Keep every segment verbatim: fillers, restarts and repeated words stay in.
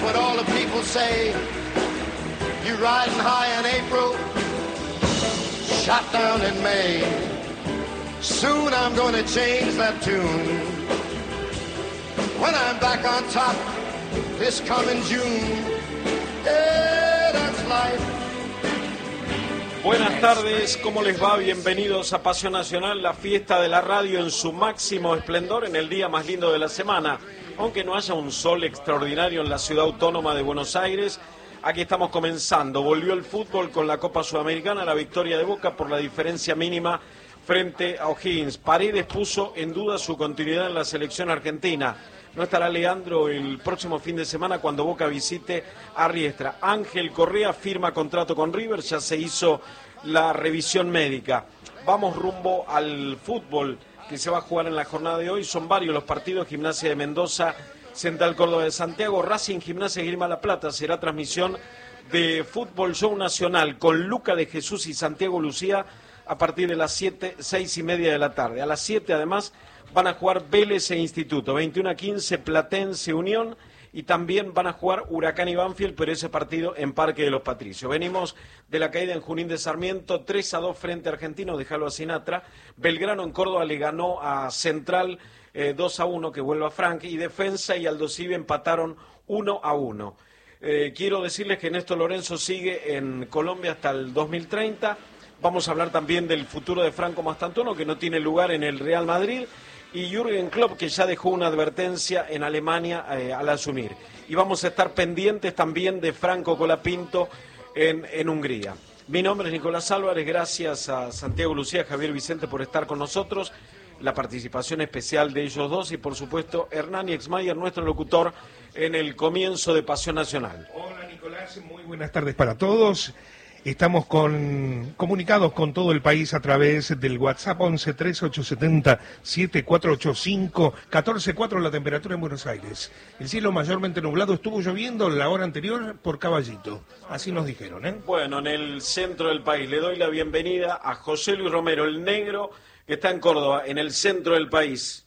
what all the people say. You riding high in April, shot down in May. Soon I'm gonna change that tune. When I'm back on top this coming June. Yeah, that's life. Buenas tardes, ¿cómo les va? Bienvenidos a Pasión Nacional, la fiesta de la radio en su máximo esplendor en el día más lindo de la semana. Aunque no haya un sol extraordinario en la ciudad autónoma de Buenos Aires, aquí estamos comenzando. Volvió el fútbol con la Copa Sudamericana, la victoria de Boca por la diferencia mínima frente a O'Higgins. Paredes puso en duda su continuidad en la selección argentina. No estará Leandro el próximo fin de semana cuando Boca visite a Riestra. Ángel Correa firma contrato con River, ya se hizo la revisión médica. Vamos rumbo al fútbol que se va a jugar en la jornada de hoy. Son varios los partidos: Gimnasia de Mendoza, Central Córdoba de Santiago, Racing, Gimnasia y Esgrima La Plata. Será transmisión de Fútbol Show Nacional con Luca de Jesús y Santiago Lucía a partir de las siete, seis y media de la tarde. A las siete además van a jugar Vélez e Instituto, veintiuno a quince Platense Unión, y también van a jugar Huracán y Banfield, pero ese partido en Parque de los Patricios. Venimos de la caída en Junín de Sarmiento, tres a dos frente a Argentino, déjalo a Sinatra. Belgrano en Córdoba le ganó a Central eh, dos a uno, que vuelve a Frank, y Defensa y Aldosivi empataron uno a uno. Eh, quiero decirles que Néstor Lorenzo sigue en Colombia hasta el dos mil treinta. Vamos a hablar también del futuro de Franco Mastantuono, que no tiene lugar en el Real Madrid, y Jürgen Klopp, que ya dejó una advertencia en Alemania eh, al asumir. Y vamos a estar pendientes también de Franco Colapinto en, en Hungría. Mi nombre es Nicolás Álvarez, gracias a Santiago Lucía, a Javier Vicente por estar con nosotros, la participación especial de ellos dos y por supuesto Hernán Exmayer, nuestro locutor en el comienzo de Pasión Nacional. Hola Nicolás, muy buenas tardes para todos. Estamos con, comunicados con todo el país a través del WhatsApp once tres ocho siete cero siete cuatro ocho cinco, catorce cuatro la temperatura en Buenos Aires. El cielo mayormente nublado, estuvo lloviendo la hora anterior por Caballito, así nos dijeron, ¿eh? Bueno, en el centro del país le doy la bienvenida a José Luis Romero, el negro, que está en Córdoba, en el centro del país.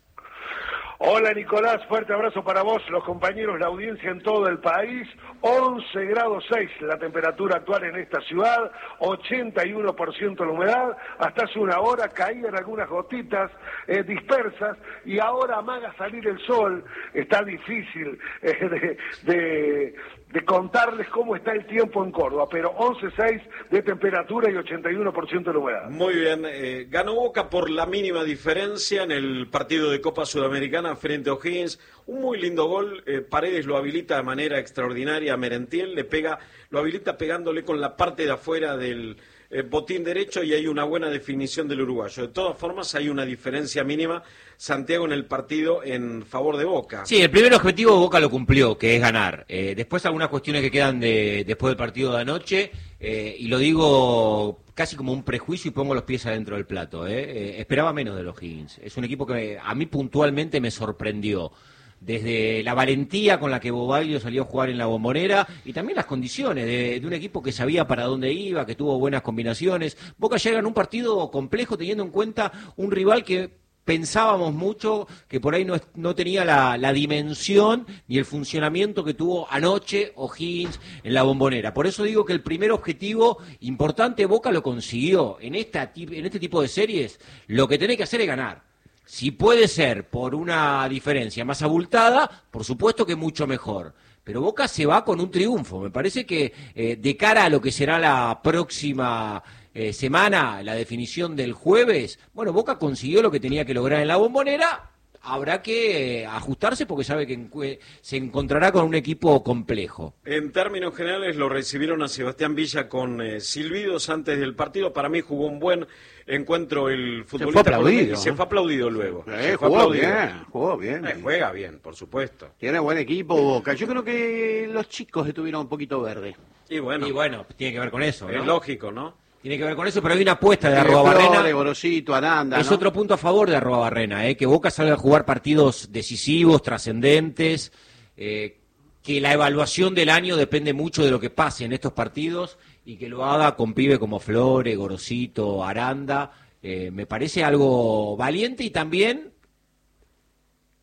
Hola Nicolás, fuerte abrazo para vos, los compañeros, la audiencia en todo el país. once grados seis la temperatura actual en esta ciudad, ochenta y uno por ciento la humedad, hasta hace una hora caían algunas gotitas eh, dispersas y ahora amaga salir el sol. Está difícil eh, de, de, de contarles cómo está el tiempo en Córdoba, pero once seis de temperatura y ochenta y uno por ciento de la humedad. Muy bien, eh, ganó Boca por la mínima diferencia en el partido de Copa Sudamericana frente a O'Higgins. Un muy lindo gol, eh, Paredes lo habilita de manera extraordinaria a Merentiel, le pega, lo habilita pegándole con la parte de afuera del eh, botín derecho y hay una buena definición del uruguayo. De todas formas hay una diferencia mínima, Santiago, en el partido en favor de Boca. Sí, el primer objetivo Boca lo cumplió, que es ganar. Eh, después algunas cuestiones que quedan de, después del partido de anoche, eh, y lo digo casi como un prejuicio y pongo los pies adentro del plato. Eh. Eh, esperaba menos de los O'Higgins. Es un equipo que a mí puntualmente me sorprendió. Desde la valentía con la que Bobaglio salió a jugar en la Bombonera y también las condiciones de, de un equipo que sabía para dónde iba, que tuvo buenas combinaciones. Boca llega en un partido complejo teniendo en cuenta un rival que pensábamos mucho que por ahí no, no tenía la, la dimensión ni el funcionamiento que tuvo anoche O'Higgins en la Bombonera. Por eso digo que el primer objetivo importante Boca lo consiguió. En, esta, en este tipo de series lo que tenés que hacer es ganar. Si puede ser por una diferencia más abultada, por supuesto que mucho mejor. Pero Boca se va con un triunfo. Me parece que eh, de cara a lo que será la próxima eh, semana, la definición del jueves, bueno, Boca consiguió lo que tenía que lograr en la Bombonera. Habrá que eh, ajustarse porque sabe que en, se encontrará con un equipo complejo. En términos generales lo recibieron a Sebastián Villa con eh, silbidos antes del partido. Para mí jugó un buen encuentro el futbolista. Se fue aplaudido. Y se fue aplaudido luego. Eh, se fue jugó aplaudido. bien, jugó bien. Eh, juega bien, por supuesto. Tiene buen equipo Boca. Yo creo que los chicos estuvieron un poquito verde. Y bueno, y bueno, tiene que ver con eso, ¿no? Es lógico, ¿no? Tiene que ver con eso, pero hay una apuesta de Eh, Arroba Flores, Barrena. Gorosito, Aranda, Es ¿no? otro punto a favor de Arroba Barrena, eh, que Boca salga a jugar partidos decisivos, trascendentes, eh, que la evaluación del año depende mucho de lo que pase en estos partidos y que lo haga con pibe como Flores, Gorosito, Aranda. Eh, me parece algo valiente y también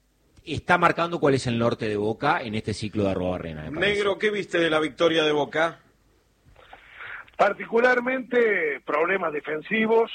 está marcando cuál es el norte de Boca en este ciclo de Arruabarrena. Negro, ¿qué viste de la victoria de Boca? Particularmente problemas defensivos,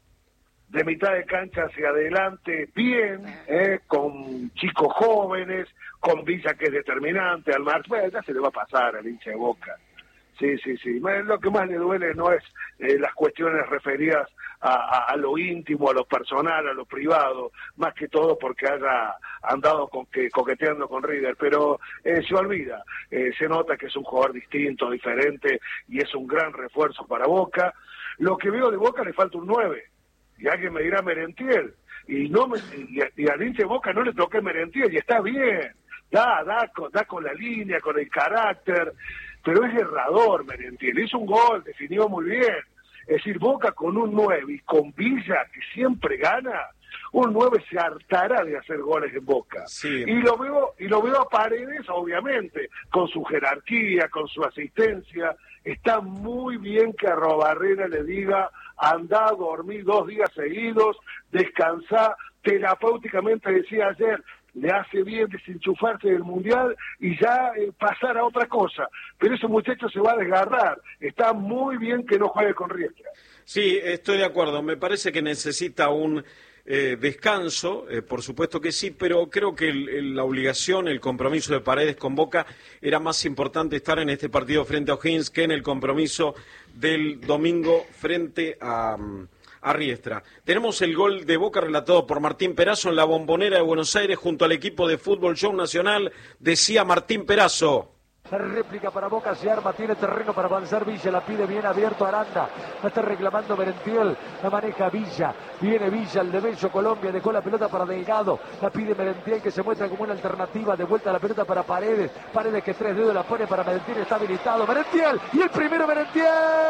de mitad de cancha hacia adelante, bien, eh, con chicos jóvenes, con Villa que es determinante, al mar, bueno, ya se le va a pasar al hincha de Boca. Sí, sí, sí. Lo que más le duele no es eh, las cuestiones referidas a, a, a lo íntimo, a lo personal, a lo privado, más que todo porque haya andado con que, coqueteando con River, pero eh, se olvida, eh, se nota que es un jugador distinto, diferente, y es un gran refuerzo para Boca. Lo que veo de Boca le falta un nueve, y alguien me dirá Merentiel, y no me, y, y al hincha de Boca no le toqué Merentiel, y está bien, da, da, con, da con la línea, con el carácter, pero es errador Merentiel, hizo un gol, definió muy bien. Es decir, Boca con un nueve y con Villa, que siempre gana, un nueve se hartará de hacer goles en Boca. Sí. Y lo veo y lo veo a Paredes, obviamente, con su jerarquía, con su asistencia. Está muy bien que Arruabarrena le diga, andá a dormir dos días seguidos, descansá, terapéuticamente decía ayer, le hace bien desenchufarse del Mundial y ya eh, pasar a otra cosa. Pero ese muchacho se va a desgarrar. Está muy bien que no juegue con Riestra. Sí, estoy de acuerdo. Me parece que necesita un eh, descanso, eh, por supuesto que sí, pero creo que el, el, la obligación, el compromiso de Paredes con Boca era más importante estar en este partido frente a O'Higgins que en el compromiso del domingo frente a... a Riestra. Tenemos el gol de Boca relatado por Martín Perazo en la Bombonera de Buenos Aires junto al equipo de Fútbol Show Nacional. Decía Martín Perazo. Réplica para Boca, se arma, tiene terreno para avanzar Villa, la pide bien abierto Aranda, la está reclamando Merentiel, la maneja Villa, viene Villa, el de Bello Colombia, dejó la pelota para Delgado, la pide Merentiel que se muestra como una alternativa, de vuelta la pelota para Paredes, Paredes que tres dedos la pone para Merentiel, está habilitado, Merentiel, y el primero Merentiel,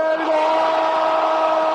¡gol!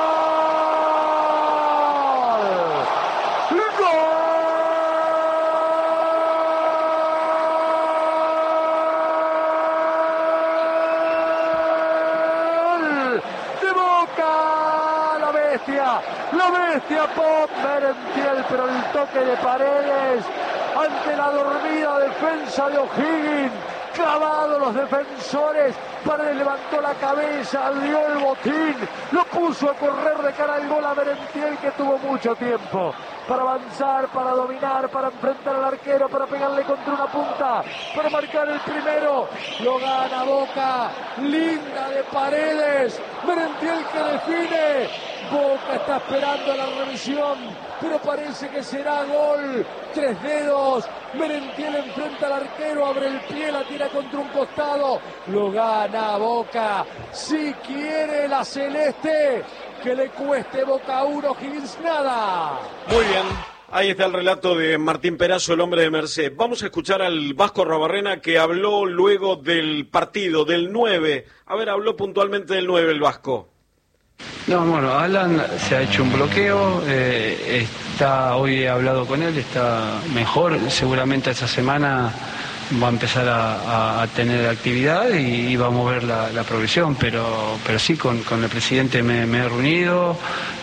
La bestia Pop Merentiel, pero el toque de Paredes ante la dormida defensa de O'Higgins, clavado los defensores, Paredes levantó la cabeza, dio el botín, lo puso a correr de cara al gol a Merentiel, que tuvo mucho tiempo para avanzar, para dominar, para enfrentar al arquero, para pegarle contra una punta, para marcar el primero, lo gana Boca, linda de Paredes, Merentiel que define, Boca está esperando la revisión, pero parece que será gol, tres dedos, Merentiel enfrenta al arquero, abre el pie, la tira contra un costado, lo gana Boca, si quiere la celeste, que le cueste Boca uno, Higgins nada. Muy bien, ahí está el relato de Martín Perazo, el hombre de Merced. Vamos a escuchar al Vasco Arruabarrena que habló luego del partido, del nueve. A ver, habló puntualmente del nueve el Vasco. No, bueno, Alan se ha hecho un bloqueo, eh, está hoy he hablado con él, está mejor, seguramente esta semana va a empezar a, a, a tener actividad y, y vamos a ver la, la progresión, pero pero sí, con, con el presidente me, me he reunido,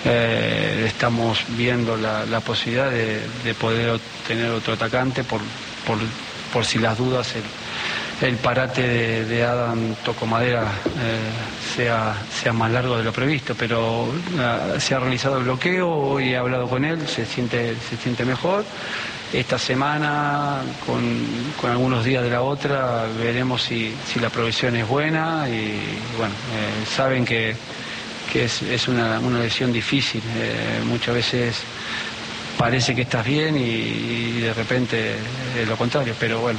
eh, estamos viendo la, la posibilidad de, de poder tener otro atacante por, por, por si las dudas el, el parate de, de Adam Tocomadera eh, sea, sea más largo de lo previsto, pero uh, se ha realizado el bloqueo, hoy he hablado con él, se siente, se siente mejor. Esta semana, con, con algunos días de la otra, veremos si, si la progresión es buena y bueno, eh, saben que, que es, es una, una lesión difícil, eh, muchas veces parece que estás bien y, y de repente es lo contrario, pero bueno,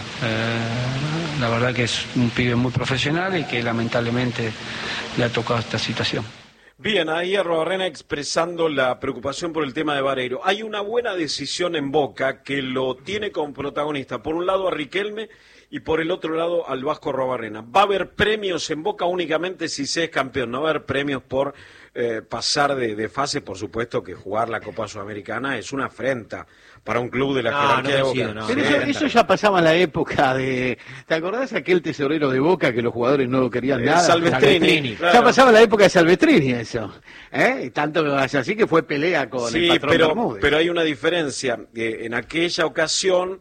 eh, la verdad que es un pibe muy profesional y que lamentablemente le ha tocado esta situación. Bien, ahí Arruabarrena expresando la preocupación por el tema de Vareiro. Hay una buena decisión en Boca que lo tiene como protagonista. Por un lado a Riquelme y por el otro lado al Vasco Arruabarrena. Va a haber premios en Boca únicamente si se es campeón. No va a haber premios por eh, pasar de, de fase. Por supuesto que jugar la Copa Sudamericana es una afrenta para un club de la no, jerarquía no de Boca. Sido, no. Pero eso, eso ya pasaba en la época de... ¿Te acordás aquel tesorero de Boca que los jugadores no querían Eh, nada? Salvestrini, Salvestrini. claro. Ya pasaba en la época de Salvestrini eso. ¿Eh? Tanto así que fue pelea con Sí, el patrón pero, Bermúdez. pero hay una diferencia. Eh, en aquella ocasión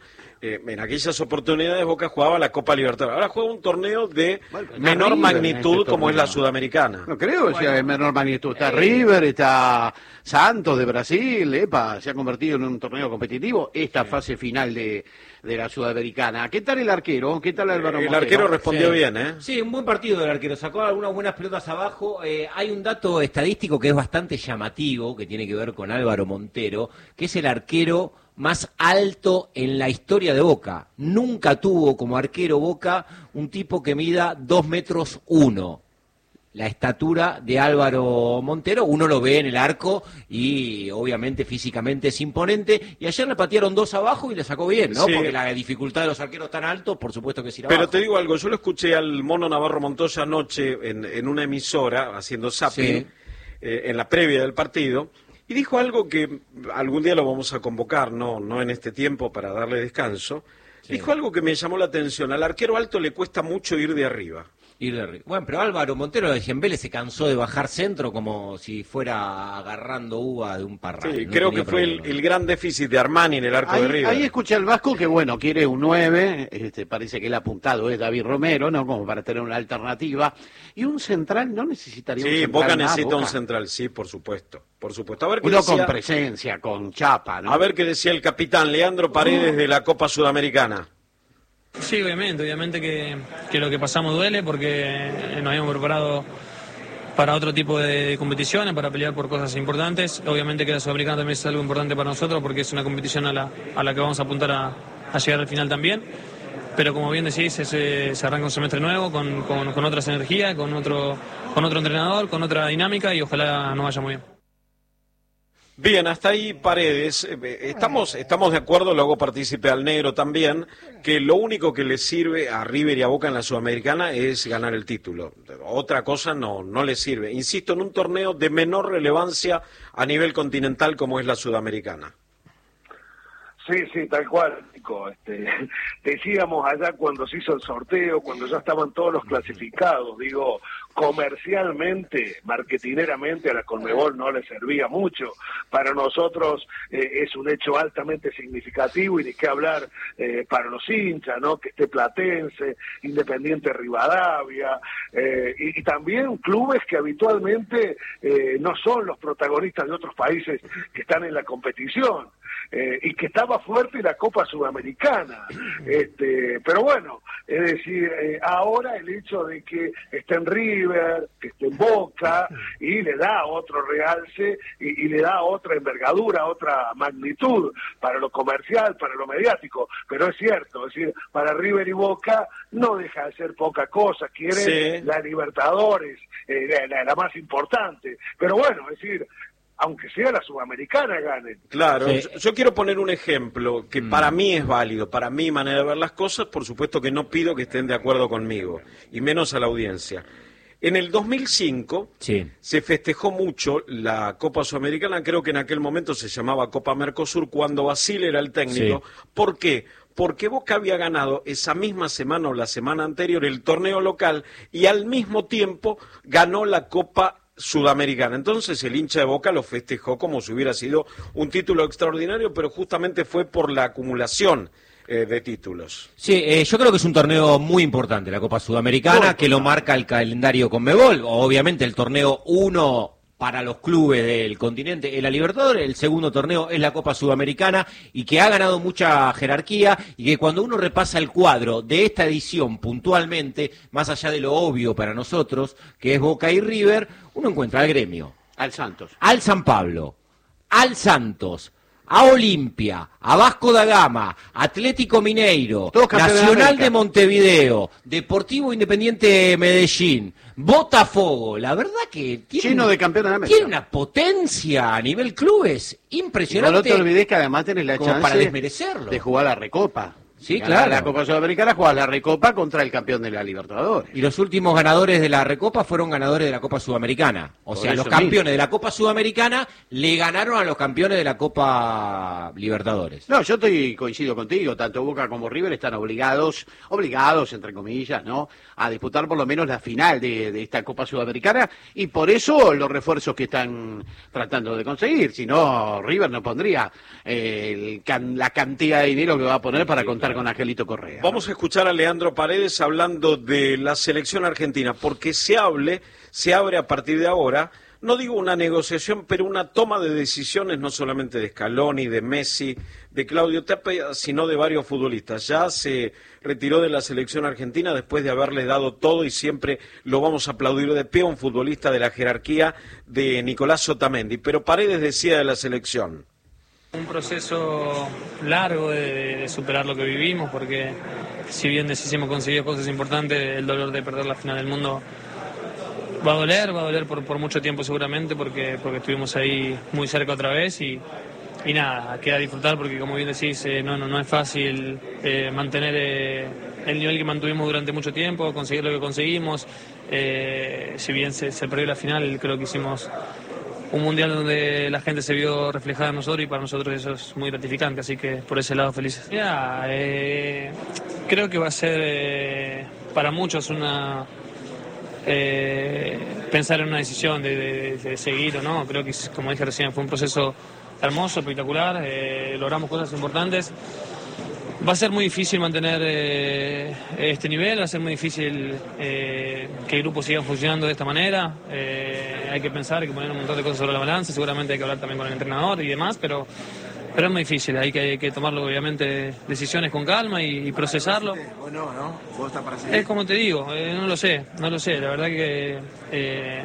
Eh, en aquellas oportunidades Boca jugaba la Copa Libertadores. Ahora juega un torneo de bueno, menor River magnitud este como es la torneo. Sudamericana. No creo que sea de menor magnitud. Está River, está Santos de Brasil, epa, se ha convertido en un torneo competitivo esta sí. fase final de, de la Sudamericana. ¿Qué tal el arquero? ¿Qué tal Álvaro El Montero? arquero respondió sí. bien, ¿eh? Sí, un buen partido del arquero. Sacó algunas buenas pelotas abajo. Eh, hay un dato estadístico que es bastante llamativo, que tiene que ver con Álvaro Montero, que es el arquero más alto en la historia de Boca. Nunca tuvo como arquero Boca un tipo que mida dos metros uno. La estatura de Álvaro Montero, uno lo ve en el arco y obviamente físicamente es imponente. Y ayer le patearon dos abajo y le sacó bien, ¿no? Sí. Porque la dificultad de los arqueros tan altos, por supuesto que es ir Pero abajo. te digo algo, yo lo escuché al Mono Navarro Montoya anoche en, en una emisora haciendo zapping, Sí. eh, en la previa del partido. Y dijo algo que algún día lo vamos a convocar, no, no en este tiempo para darle descanso. Sí. Dijo algo que me llamó la atención. Al arquero alto le cuesta mucho ir de arriba. Ir de arriba. Bueno, pero Álvaro Montero de Vélez se cansó de bajar centro como si fuera agarrando uva de un parral. Sí, no creo tenía que fue el, problema. el gran déficit de Armani en el arco ahí, de River. Ahí escucha el Vasco que, bueno, quiere un nueve, este, parece que el apuntado es David Romero, ¿no? Como para tener una alternativa. Y un central, ¿no necesitaría sí, un central Boca más, necesita Boca? un central, sí, por supuesto. Por supuesto. A ver qué Uno decía, con presencia, con chapa, ¿no? a ver qué decía el capitán Leandro Paredes de la Copa Sudamericana. Sí, obviamente, obviamente que, que lo que pasamos duele porque nos habíamos preparado para otro tipo de competiciones, para pelear por cosas importantes. Obviamente que la Sudamericana también es algo importante para nosotros porque es una competición a la, a la que vamos a apuntar a, a llegar al final también. Pero como bien decís, es, se arranca un semestre nuevo con, con, con otras energías, con otro, con otro entrenador, con otra dinámica y ojalá nos vaya muy bien. Bien, hasta ahí Paredes. Estamos, estamos de acuerdo, luego partícipe al negro también, que lo único que le sirve a River y a Boca en la Sudamericana es ganar el título. Otra cosa no, no le sirve. Insisto, en un torneo de menor relevancia a nivel continental como es la Sudamericana. Sí, sí, tal cual, Nico. Este, decíamos allá cuando se hizo el sorteo, cuando ya estaban todos los clasificados, digo, comercialmente, marketineramente a la Conmebol no le servía mucho. Para nosotros eh, es un hecho altamente significativo y de qué hablar eh, para los hinchas, ¿no? Que esté Platense, Independiente Rivadavia, eh, y, y también clubes que habitualmente eh, no son los protagonistas de otros países que están en la competición. Eh, y que estaba fuerte la Copa Sudamericana. Este, pero bueno, es decir, eh, ahora el hecho de que esté en River, que esté en Boca, y le da otro realce y, y le da otra envergadura, otra magnitud para lo comercial, para lo mediático. Pero es cierto, es decir, para River y Boca no deja de ser poca cosa, quieren Sí. la Libertadores, eh, la, la, la más importante. Pero bueno, es decir, aunque sea la Sudamericana ganen. Claro, Sí. yo, yo quiero poner un ejemplo que mm. para mí es válido, para mi manera de ver las cosas, por supuesto que no pido que estén de acuerdo conmigo, y menos a la audiencia. En el dos mil cinco sí. se festejó mucho la Copa Sudamericana, creo que en aquel momento se llamaba Copa Mercosur, cuando Basile era el técnico. Sí. ¿Por qué? Porque Boca había ganado esa misma semana o la semana anterior el torneo local y al mismo tiempo ganó la Copa Sudamericana. Entonces el hincha de Boca lo festejó como si hubiera sido un título extraordinario, pero justamente fue por la acumulación eh, de títulos. Sí, eh, yo creo que es un torneo muy importante, la Copa Sudamericana, muy que lo marca el calendario Conmebol. Obviamente el torneo uno para los clubes del continente es la Libertadores, el segundo torneo es la Copa Sudamericana y que ha ganado mucha jerarquía y que cuando uno repasa el cuadro de esta edición puntualmente, más allá de lo obvio para nosotros, que es Boca y River, uno encuentra al Gremio, al Santos, al San Pablo, al Santos, a Olimpia, a Vasco da Gama, Atlético Mineiro, Nacional de, de Montevideo, Deportivo Independiente Medellín, Botafogo. La verdad que tiene, lleno de campeones de América. Tiene una potencia a nivel clubes impresionante. No te olvides que además tenés la chance para desmerecerlo. de jugar la Recopa. Sí, ganar claro. La Copa Sudamericana, jugar la Recopa contra el campeón de la Libertadores. Y los últimos ganadores de la Recopa fueron ganadores de la Copa Sudamericana. O Por sea, los campeones mismo. de la Copa Sudamericana le ganaron a los campeones de la Copa Libertadores. No, yo estoy coincido contigo. Tanto Boca como River están obligados, obligados, entre comillas, ¿no?, a disputar por lo menos la final de, de esta Copa Sudamericana. Y por eso los refuerzos que están tratando de conseguir. Si no, River no pondría eh, el can, la cantidad de dinero que va a poner para contratar estar con Angelito Correa. Vamos a escuchar a Leandro Paredes hablando de la selección argentina, porque se hable, se abre a partir de ahora, no digo una negociación, pero una toma de decisiones no solamente de Scaloni, de Messi, de Claudio Tapia, sino de varios futbolistas. Ya se retiró de la selección argentina después de haberle dado todo y siempre lo vamos a aplaudir de pie a un futbolista de la jerarquía de Nicolás Otamendi. Pero Paredes decía de la selección. Un proceso largo de, de superar lo que vivimos, porque si bien hicimos conseguir cosas importantes, el dolor de perder la final del mundo va a doler, va a doler por, por mucho tiempo seguramente, porque, porque estuvimos ahí muy cerca otra vez y, y nada, queda disfrutar porque como bien decís, eh, no, no, no es fácil eh, mantener eh, el nivel que mantuvimos durante mucho tiempo, conseguir lo que conseguimos, eh, si bien se, se perdió la final, creo que hicimos un mundial donde la gente se vio reflejada en nosotros y para nosotros eso es muy gratificante, así que por ese lado felices. Ya, eh, creo que va a ser eh, para muchos una... Eh, pensar en una decisión de, de, de seguir o no. Creo que, como dije recién, fue un proceso hermoso, espectacular, eh, logramos cosas importantes. Va a ser muy difícil mantener eh, este nivel, va a ser muy difícil eh, que el grupo siga funcionando de esta manera. Eh, hay que pensar, hay que poner un montón de cosas sobre la balanza, seguramente hay que hablar también con el entrenador y demás, pero, pero es muy difícil, hay que, hay que tomarlo obviamente decisiones con calma y, y procesarlo. ¿O no, no? ¿Vos estás para seguir? Es como te digo, eh, no lo sé, no lo sé, la verdad que... Eh,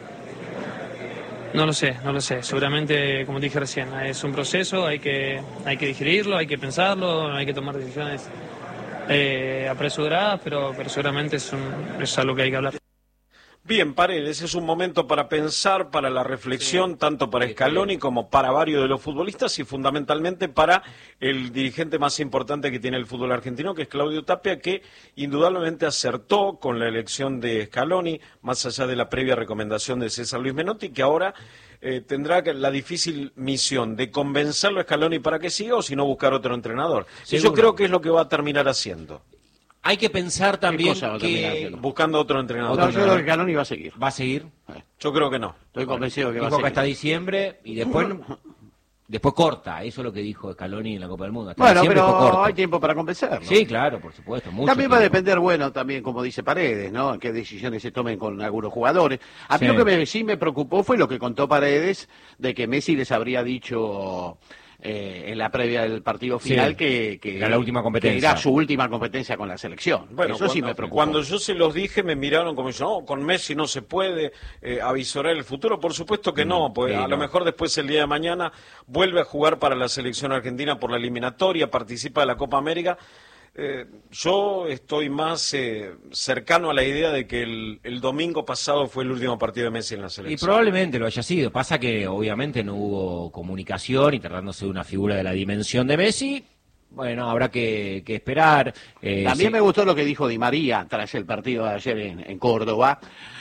No lo sé, no lo sé. Seguramente, como dije recién, es un proceso, hay que, hay que digerirlo, hay que pensarlo, hay que tomar decisiones eh, apresuradas, pero, pero seguramente es, un, es algo que hay que hablar. Bien, Paredes, es un momento para pensar, para la reflexión, tanto para Scaloni como para varios de los futbolistas y fundamentalmente para el dirigente más importante que tiene el fútbol argentino, que es Claudio Tapia, que indudablemente acertó con la elección de Scaloni, más allá de la previa recomendación de César Luis Menotti, que ahora eh, tendrá la difícil misión de convencerlo a Scaloni para que siga o si no buscar otro entrenador. Y yo creo que es lo que va a terminar haciendo. Hay que pensar también que... Buscando otro entrenador. No, yo creo que Scaloni va a seguir. ¿Va a seguir? Yo creo que no. Estoy convencido que va a dijo seguir. que hasta diciembre y después después corta. Eso es lo que dijo Scaloni en la Copa del Mundo. Hasta Bueno, pero corta. Hay tiempo para convencerlo. Sí, claro, por supuesto. Mucho también tiempo. va a depender, bueno, también como dice Paredes, ¿no? Qué decisiones se tomen con algunos jugadores. A mí Sí. lo que me, sí me preocupó fue lo que contó Paredes de que Messi les habría dicho... Eh, en la previa del partido final Sí, que, que era la última competencia. que era su última competencia con la selección. Bueno, Eso cuando, sí me preocupó. Cuando yo se los dije me miraron como diciendo, no, con Messi no se puede eh, avisorar el futuro. Por supuesto que no, pues sí, a no. lo mejor después el día de mañana vuelve a jugar para la selección argentina por la eliminatoria, participa de la Copa América. Eh, yo estoy más eh, cercano a la idea de que el, el domingo pasado fue el último partido de Messi en la Y selección. probablemente lo haya sido. Pasa que obviamente no hubo comunicación y tratándose de una figura de la dimensión de Messi, bueno, habrá que, que esperar. Eh, También sí. me gustó lo que dijo Di María tras el partido de ayer en, en Córdoba,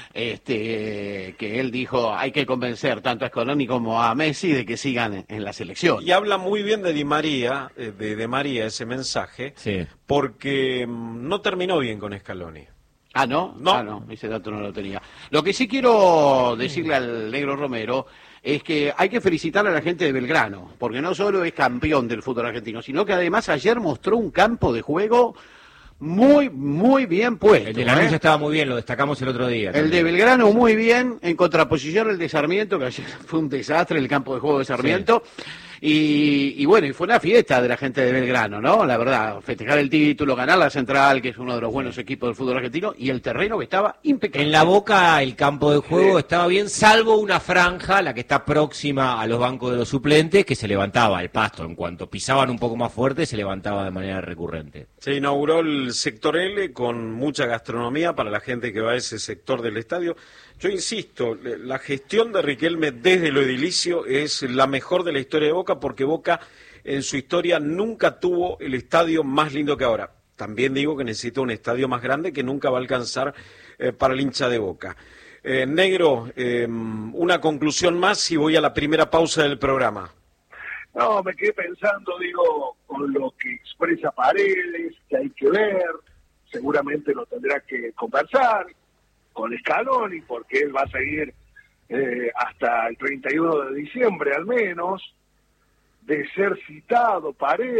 este, que él dijo hay que convencer tanto a Scaloni como a Messi de que sigan en, en la selección. Y habla muy bien de Di María, eh, de, de María ese mensaje, Sí. porque mm, no terminó bien con Scaloni. Ah, ¿no? No. Ah, no, ese dato no lo tenía. Lo que sí quiero decirle al negro Romero es que hay que felicitar a la gente de Belgrano, porque no solo es campeón del fútbol argentino, sino que además ayer mostró un campo de juego muy, muy bien puesto. El de la ¿eh? estaba muy bien, lo destacamos el otro día. El de también. Belgrano muy bien, en contraposición al de Sarmiento, que ayer fue un desastre el campo de juego de Sarmiento. Y, y bueno, y fue una fiesta de la gente de Belgrano, ¿no? La verdad, festejar el título, ganar la Central, que es uno de los buenos equipos del fútbol argentino, y el terreno que estaba impecable. En la Boca el campo de juego estaba bien, salvo una franja, la que está próxima a los bancos de los suplentes, que se levantaba el pasto. En cuanto pisaban un poco más fuerte, se levantaba de manera recurrente. Se inauguró el sector L con mucha gastronomía para la gente que va a ese sector del estadio. Yo insisto, la gestión de Riquelme desde lo edilicio es la mejor de la historia de Boca, porque Boca en su historia nunca tuvo el estadio más lindo que ahora. También digo que necesita un estadio más grande que nunca va a alcanzar eh, para el hincha de Boca. Eh, Negro, eh, una conclusión más y voy a la primera pausa del programa. No, me quedé pensando, digo, con lo que expresa Paredes, que hay que ver, seguramente lo tendrá que conversar con Scaloni, porque él va a seguir eh, hasta el treinta y uno de diciembre al menos. De ser citado Paredes,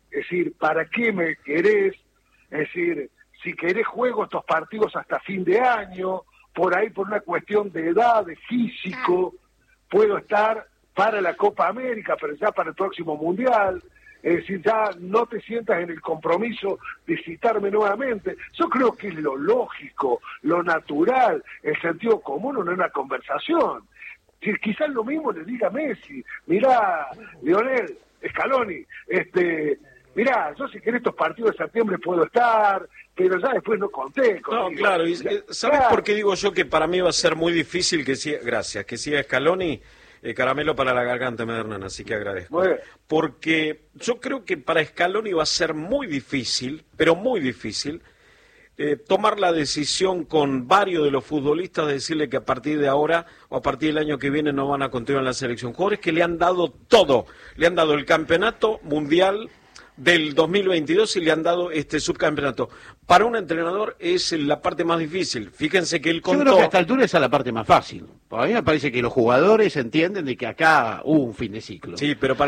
Es decir, ¿para qué me querés? Es decir, si querés juego estos partidos hasta fin de año, por ahí por una cuestión de edad, de físico, puedo estar para la Copa América, pero ya para el próximo Mundial. Es decir, ya no te sientas en el compromiso de citarme nuevamente. Yo creo que es lo lógico, lo natural, el sentido común en una conversación. Si quizás lo mismo le diga a Messi, mirá, Lionel, Scaloni, este, mirá, yo si querés estos partidos de septiembre puedo estar, pero ya después no conté contigo. No, claro, y, ¿sabes claro. por qué digo yo que para mí va a ser muy difícil que siga, gracias, que siga Scaloni? Eh, caramelo para la garganta me da Hernán, así que agradezco. Porque yo creo que para Scaloni va a ser muy difícil, pero muy difícil, eh, tomar la decisión con varios de los futbolistas de decirle que a partir de ahora o a partir del año que viene no van a continuar en la selección. Jugadores que le han dado todo, le han dado el campeonato mundial del dos mil veintidós y le han dado este subcampeonato. Para un entrenador es la parte más difícil. Fíjense que él contó... Yo creo que a esta altura esa es la parte más fácil. A mí me parece que los jugadores entienden de que acá hubo un fin de ciclo. Sí, pero para